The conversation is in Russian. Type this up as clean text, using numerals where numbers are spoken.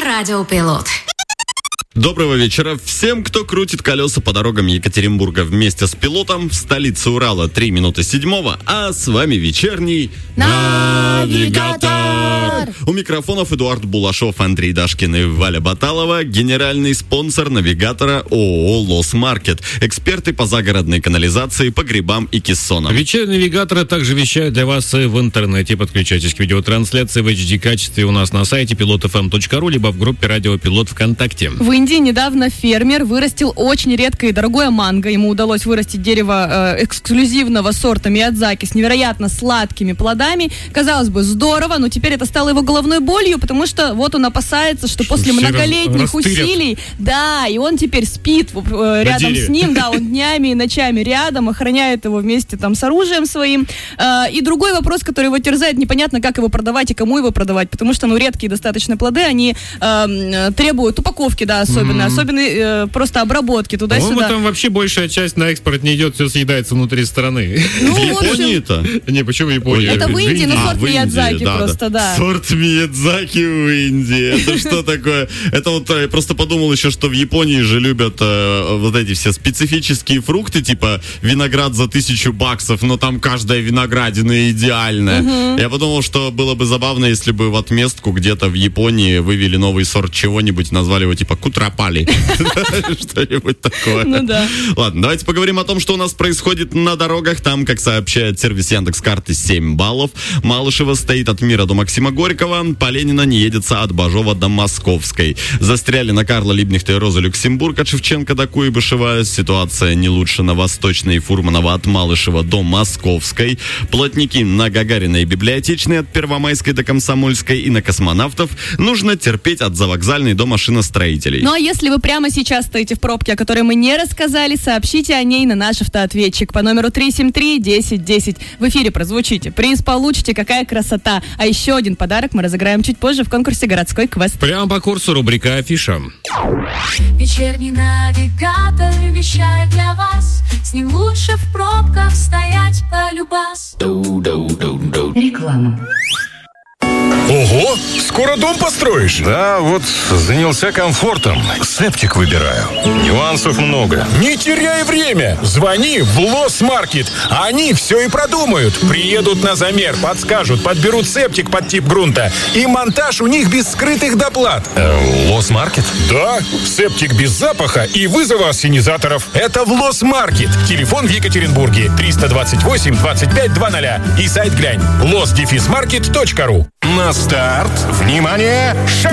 Радио Пилот. Доброго вечера всем, кто крутит колеса по дорогам Екатеринбурга вместе с пилотом. В столице Урала 3 минуты 7, а с вами вечерний Навигатор. У микрофонов Эдуард Булашов, Андрей Дашкин и Валя Баталова. Генеральный спонсор Навигатора ООО «Лос Маркет». Эксперты по загородной канализации, по грибам и кессонам. Вечерний Навигатор также вещает для вас и в интернете. Подключайтесь к видеотрансляции в HD-качестве у нас на сайте pilotfm.ru, либо в группе «Радио Пилот» ВКонтакте. В Индии недавно фермер вырастил очень редкое и дорогое манго. Ему удалось вырастить дерево эксклюзивного сорта Миядзаки с невероятно сладкими плодами. Казалось бы, здорово, но теперь это стало его головной болью, потому что вот он опасается, что после многолетних усилий, да, и он теперь спит рядом с ним, да, он днями и ночами рядом, охраняет его вместе там с оружием своим. И другой вопрос, который его терзает, непонятно, как его продавать и кому его продавать, потому что, редкие достаточно плоды, они требуют упаковки, да, особенно просто обработки туда-сюда. По-моему, там вообще большая часть на экспорт не идет, все съедается внутри страны. В Японии-то? Не, почему в Японии? Это в Индии, но сорт Миядзаки просто, да. Сорт Миядзаки в Индии. Это что такое? Это вот я просто подумал еще, что в Японии же любят вот эти все специфические фрукты, типа виноград за $1000, но там каждая виноградина идеальная. Я подумал, что было бы забавно, если бы в отместку где-то в Японии вывели новый сорт чего-нибудь, назвали его типа кутрапали. Что-нибудь такое. Ну да. Ладно, давайте поговорим о том, что у нас происходит на дорогах. Там, как сообщает сервис Яндекс.Карты, 7 баллов. Малышево стоит от Мира до Максима Горького. По Ленина не едется от Бажова до Московской. Застряли на Карла Либнихта и Роза Люксембург от Шевченко до Куйбышева. Ситуация не лучше на Восточной и Фурманова от Малышева до Московской. Плотники на Гагарина и Библиотечной от Первомайской до Комсомольской и на Космонавтов нужно терпеть от Завокзальной до Машиностроителей. Ну а если вы прямо сейчас стоите в пробке, о которой мы не рассказали, сообщите о ней на наш автоответчик по номеру 373-1010. В эфире прозвучите. Приз получите, какая красота. А еще один подарок мы разыграем чуть позже в конкурсе «Городской квест». Прямо по курсу рубрика «Афиша». Вечерний Навигатор вещает для вас. С ним лучше в пробках стоять полюбас. Реклама. Ого, скоро дом построишь? Да, вот занялся комфортом. Септик выбираю. Нюансов много. Не теряй время. Звони в Лос Маркет. Они все и продумают. Приедут на замер, подскажут, подберут септик под тип грунта. И монтаж у них без скрытых доплат. Лос Маркет? Да, септик без запаха и вызова ассенизаторов. Это в Лос Маркет. Телефон в Екатеринбурге 328 25 00. И сайт глянь. los-market.ru. На старт. Внимание!